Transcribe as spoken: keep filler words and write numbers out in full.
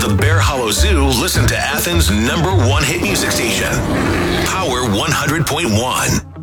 the Bear Hollow Zoo, listen to Athens' number one hit music station, Power one hundred point one.